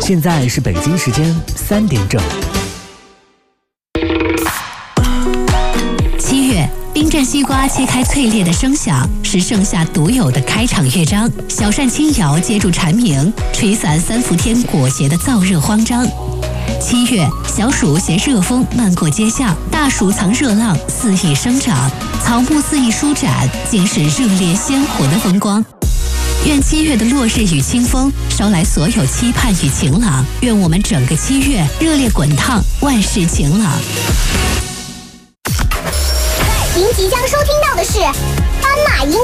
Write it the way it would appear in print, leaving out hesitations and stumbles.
现在是北京时间3点整。 7月，冰镇西瓜切开脆裂的声响，是盛夏独有的开场乐章。小扇轻摇接住蝉鸣，吹散3伏天裹挟的燥热慌张。7月，小暑携热风漫过街巷，大暑藏热浪肆意生长，草木肆意舒展，竟是热烈鲜活的风光。愿7月的落日与清风捎来所有期盼与晴朗，愿我们整个7月热烈滚烫，万事晴朗。 您即将收听到的是斑马音